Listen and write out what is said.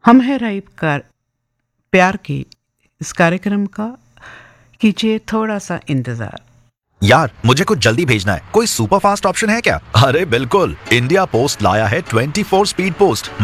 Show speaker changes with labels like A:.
A: हम है राइब का प्यार की इस कार्यक्रम का कीजिए थोड़ा सा इंतजार।
B: यार मुझे कुछ जल्दी भेजना है, कोई सुपर फास्ट ऑप्शन है क्या? अरे बिल्कुल, इंडिया पोस्ट लाया है 24 स्पीड पोस्ट।